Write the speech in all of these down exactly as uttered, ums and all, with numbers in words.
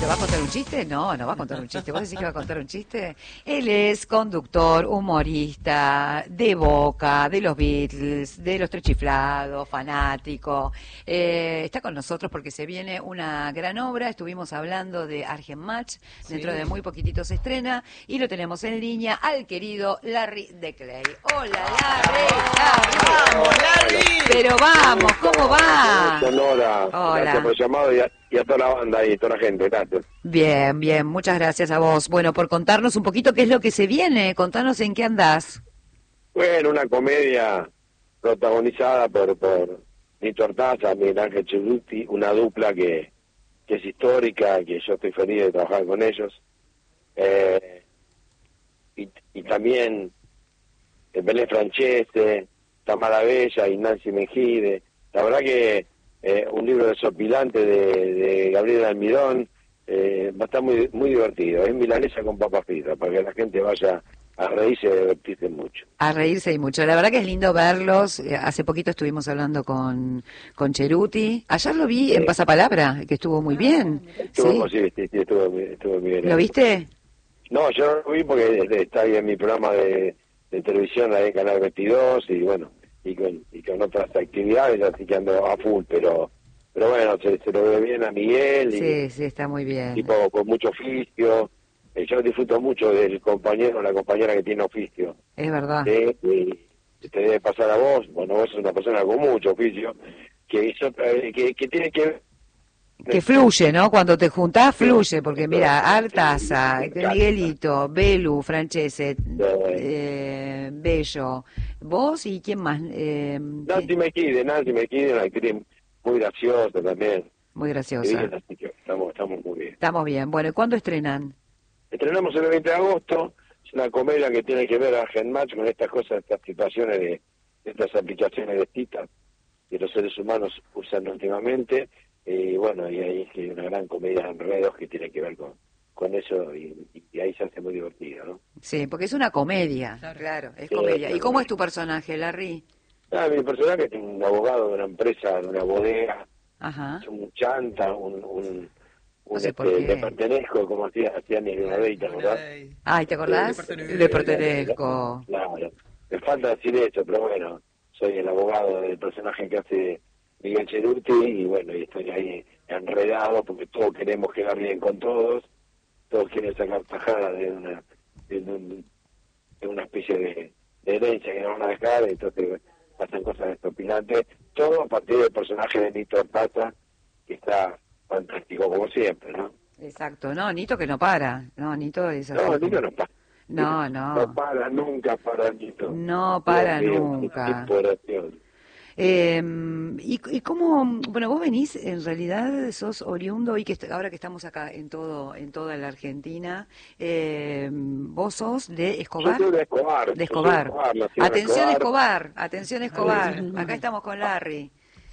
¿Pero va a contar un chiste? No, no va a contar un chiste. ¿Vos decís que va a contar un chiste? Él es conductor, humorista, de Boca, de los Beatles, de los Tres Chiflados, fanático. Eh, está con nosotros porque se viene una gran obra. Estuvimos hablando de Argen Match. Dentro sí. de muy poquitito se estrena. Y lo tenemos en línea al querido Larry de Clay. Hola, Larry. Larry. ¡Vamos, Larry! Pero vamos, ¿cómo va? Sonora. Hola. Gracias por el llamado y a, y a toda la banda ahí, toda la gente, gracias. Bien, bien, muchas gracias a vos. Bueno, por contarnos un poquito qué es lo que se viene, contanos en qué andás. Bueno, una comedia protagonizada por, por Nito Artaza, Miguel Ángel Cerruti, una dupla que, que es histórica, que yo estoy feliz de trabajar con ellos. Eh, y, y también eh, Belén Francese, Tamara Bella y Nancy Mejide. La verdad que eh, un libro desopilante de, de Gabriel Almidón, eh, va a estar muy muy divertido. Es milanesa con papas fritas, para que la gente vaya a reírse y a divertirse mucho. A reírse y mucho. La verdad que es lindo verlos. Eh, Hace poquito estuvimos hablando con, con Cerruti. Ayer lo vi sí. en Pasapalabra, que estuvo muy bien. Estuvo, ¿Sí? sí, sí, sí, estuvo, muy- estuvo muy bien. ¿Lo viste? No, yo no lo vi porque está ahí en mi programa de, de televisión, ahí en Canal veintidós, y bueno, y con, y con otras actividades, así que ando a full, pero pero bueno, se, se lo ve bien a Miguel, y Sí, sí, está muy bien. tipo con mucho oficio. Eh, yo disfruto mucho del compañero o la compañera que tiene oficio. Es verdad. ¿Sí? Y te debe pasar a vos, bueno, vos sos una persona con mucho oficio, que, hizo, eh, que, que tiene que... Que fluye, ¿no? Cuando te juntás, fluye, porque mira, Artaza, Miguelito, Belu, Francese, eh, Bello, vos y quién más. Eh, Nancy Mejide, Nancy Mejide, una actriz muy graciosa también. muy Sí, graciosa. así que estamos, estamos muy bien. Estamos bien. Bueno, ¿y cuándo estrenan? Estrenamos el veinte de agosto, es una comedia que tiene que ver a Genmatch con estas cosas, estas situaciones de, de estas aplicaciones de citas que los seres humanos usan últimamente, y bueno, y ahí hay una gran comedia de enredos que tiene que ver con, con eso, y, y ahí se hace muy divertido, ¿no? Sí, porque es una comedia, claro, claro es Sí, comedia. es ¿Y cómo comedia. es tu personaje, Larry? Ah, mi personaje es un abogado de una empresa, de una bodega, Ajá. es un chanta, un... un No un sé por este, qué. le pertenezco, como hacía hacía Nino Nadei, ¿verdad? Ay, ¿te acordás? Sí, Le pertenezco. Claro, me falta decir eso, pero bueno, soy el abogado del personaje que hace Miguel Cerruti, y bueno, y estoy ahí enredado porque todos queremos quedar bien con todos, todos quieren sacar tajada de una de, un, de una especie de, de herencia que no van a dejar, entonces hacen cosas estopilantes, todo a partir del personaje de Nito Artaza, que está fantástico como siempre, ¿no? Exacto, no, Nito que no para, no, Nito es así. No, como- Nito no para. No, No no, para, nunca para, Nito. no para Dios mío, nunca. qué exploración. Eh, y, y cómo, bueno, vos venís, en realidad sos oriundo, y que est- ahora que estamos acá en todo, en toda la Argentina, eh, vos sos de Yo Escobar. soy de Escobar. De yo soy Escobar. Escobar, nací en Atención Escobar. Escobar, atención Escobar. Acá estamos con Larry.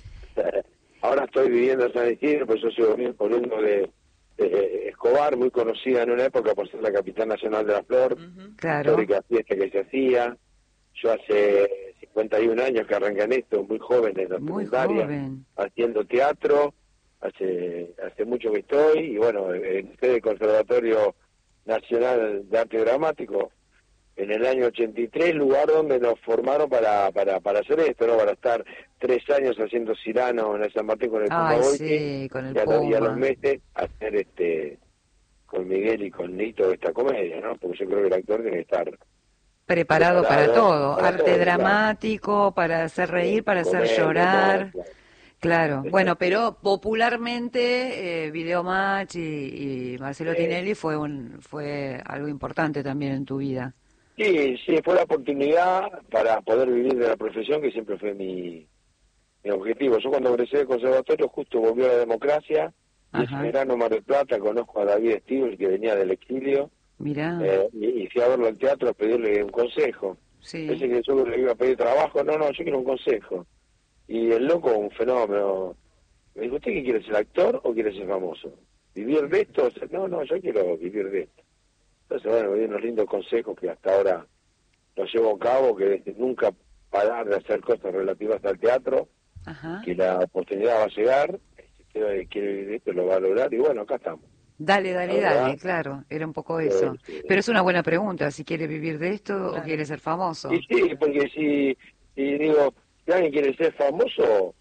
Ahora estoy viviendo en San Isidro, pues yo soy ori- oriundo de, de Escobar, muy conocida en una época por ser la capital nacional de la flor, Claro. histórica fiesta que se hacía. Yo hace cincuenta y un años que arranqué en esto, muy joven en la Muy secundaria, joven. haciendo teatro, hace hace mucho que estoy, y bueno, en el Conservatorio Nacional de Arte Dramático, en el año ochenta y tres, lugar donde nos formaron para, para, para hacer esto, ¿no? Para estar tres años haciendo Cirano en el San Martín con el Puma Ay, Boiti, sí, con el y, a los, y a los Puma. meses hacer este con Miguel y con Nito esta comedia, ¿no? Porque yo creo que el actor tiene que estar Preparado para preparado todo, para arte todo, dramático, para hacer reír, para hacer comedia, llorar. todo, claro. Claro, bueno, pero popularmente eh, Videomatch y, y Marcelo Sí. Tinelli fue un fue algo importante también en tu vida. Sí, sí, fue la oportunidad para poder vivir de la profesión, que siempre fue mi, mi objetivo. Yo cuando egresé del conservatorio justo volvió a la democracia, y ese Ajá. verano en Mar del Plata conozco a David Stivel, que venía del exilio, Mirá, eh, y, y fui a verlo al teatro a pedirle un consejo. sí, Pensé que yo le iba a pedir trabajo, no, no, yo quiero un consejo. Y el loco, un fenómeno, me dijo, ¿usted qué quiere, ser actor o quiere ser famoso? ¿Vivir de esto? No, no, yo quiero vivir de esto. Entonces, bueno, me dio unos lindos consejos que hasta ahora los llevo a cabo, que es nunca parar de hacer cosas relativas al teatro, ajá. que la oportunidad va a llegar, si quiere, quiere vivir de esto lo va a lograr, y bueno, acá estamos. Dale, dale, ¿verdad? dale, claro, era un poco eso. Sí, sí. Pero es una buena pregunta, si quiere vivir de esto Claro. o quiere ser famoso. Y sí, porque si, si digo, si alguien quiere ser famoso,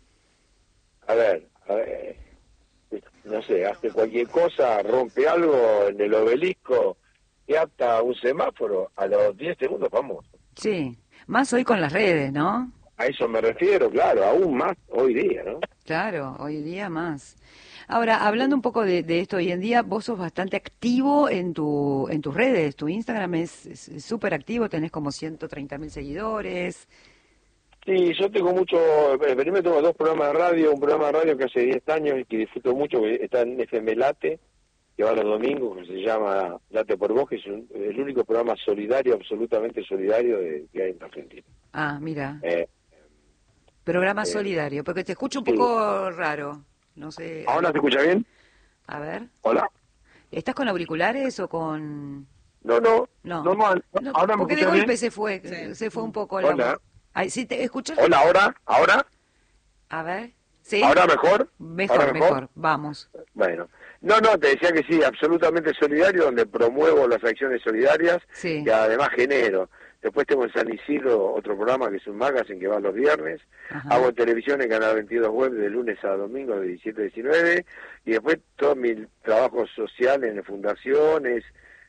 a ver, a ver, no sé, hace cualquier cosa, rompe algo en el obelisco y ata un semáforo, a los diez segundos famoso. Sí, más hoy con las redes, ¿no? A eso me refiero, claro, aún más hoy día, ¿no? Claro, hoy día más. Ahora, hablando un poco de, de esto hoy en día, vos sos bastante activo en tu en tus redes, tu Instagram es es súper activo, tenés como ciento treinta mil seguidores. Sí, yo tengo mucho, eh, primero tengo dos programas de radio, un programa de radio que hace diez años y que disfruto mucho, que está en F M Late, que va los domingos, que se llama Late por Vos, que es un- el único programa solidario, absolutamente solidario de, que hay en Argentina. Ah, mira, Eh, programa eh, solidario, porque te escucho un sí. poco raro, no sé. ¿Ahora se escucha bien? A ver, ¿Hola? ¿estás con auriculares o con...? No, no, No, normal. no, ¿Ahora me porque de escucha golpe bien? se fue, Sí. se fue un poco la Hola. voz. Ay, ¿sí te escuchas? Hola, ¿ahora? ¿Ahora? A ver, ¿sí? ¿Ahora mejor? Mejor, ¿Ahora mejor, vamos. Bueno, no, no, te decía que sí, absolutamente solidario, donde promuevo las acciones solidarias Sí. y además genero. Después tengo en San Isidro otro programa que es un magazine que va los viernes. Ajá. Hago televisión en Canal veintidós Web de lunes a domingo de diecisiete a diecinueve. Y después todo mi trabajo social en fundaciones,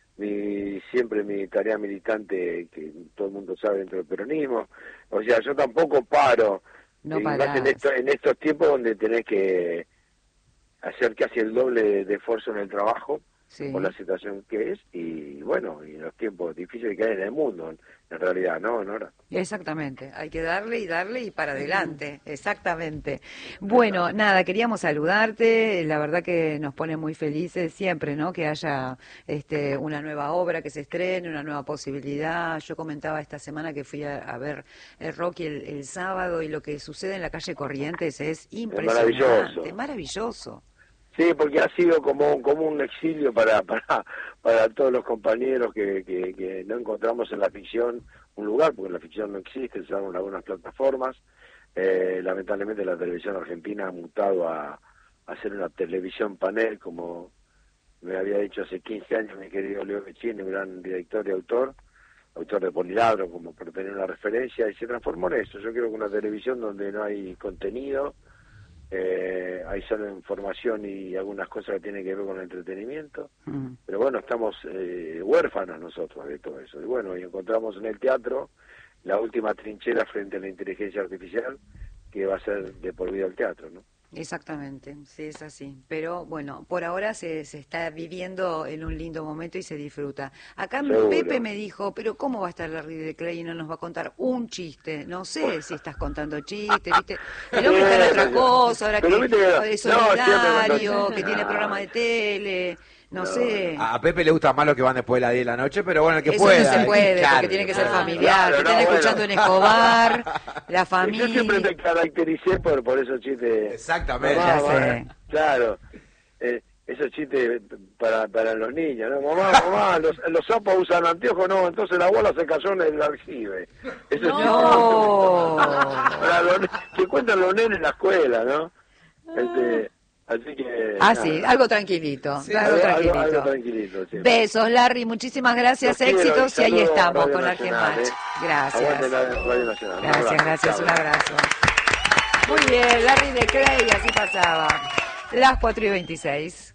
mi siempre mi tarea militante que todo el mundo sabe dentro del peronismo. O sea, yo tampoco paro. No y más parás. en, esto, en estos tiempos donde tenés que hacer casi el doble de, de esfuerzo en el trabajo Sí. por la situación que es y bueno, y los tiempos difíciles que hay en el mundo, en, en realidad, ¿no, Nora? Exactamente, hay que darle y darle y para adelante, exactamente. Bueno, nada, queríamos saludarte, la verdad que nos pone muy felices siempre, ¿no? Que haya este, una nueva obra que se estrene, una nueva posibilidad. Yo comentaba esta semana que fui a, a ver el Rocky el, el sábado y lo que sucede en la calle Corrientes es impresionante, maravilloso. maravilloso. Sí, porque ha sido como, como un exilio para, para, para todos los compañeros que, que, que no encontramos en la ficción un lugar, porque la ficción no existe, se dan en algunas plataformas. Eh, lamentablemente la televisión argentina ha mutado a, a hacer una televisión panel, como me había dicho hace quince años mi querido Leo Mechini, un gran director y autor, autor de Poliladro, como por tener una referencia, y se transformó en eso. Yo creo que una televisión donde no hay contenido, eh, hay solo información y algunas cosas que tienen que ver con el entretenimiento, Mm. pero bueno, estamos eh, huérfanos nosotros de todo eso. Y bueno, y encontramos en el teatro la última trinchera frente a la inteligencia artificial, que va a ser de por vida el teatro, ¿no? Exactamente, sí, es así. Pero bueno, por ahora se, se está viviendo en un lindo momento y se disfruta. Acá Seguro. Pepe me dijo, pero ¿cómo va a estar Larry de Clay y no nos va a contar un chiste? No sé si estás contando chistes, ¿viste? El hombre está en otra cosa, ahora Pero que viste que- es no, siempre solidario, cuando- que tiene Ah. programa de tele, no, No, sé. A Pepe le gustan más los que van después de las diez de la noche, pero bueno, el que Eso pueda. no se puede, claro, porque tiene que ser claro. familiar, Claro, que no, están bueno. escuchando en Escobar, la Yo siempre me familia. caractericé por, por esos chistes. Exactamente. Ya Mamá, sé. mamá, claro, eh, esos chistes para, para los niños, ¿no? Mamá, mamá, los, los sapos usan anteojos, no, entonces la bola se cayó en el aljibe. Esos No. chistes para los, que cuentan los nenes en la escuela, ¿no? Este, así que... Ah, nada. sí, algo tranquilito, Sí, algo Algo- tranquilito. algo tranquilito, sí. Besos, Larry, muchísimas gracias, Los quiero, éxitos y ahí saludos a estamos Radio con Argen Nacional, Match. ¿eh? Gracias. Aguante la Radio Nacional. Un Gracias, abrazo. gracias, Chao. un abrazo. Muy bien, Larry de Clay, así pasaba. Las cuatro y veintiséis.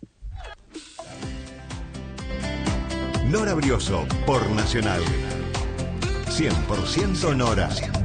Nora Brioso por Nacional. cien por ciento Nora.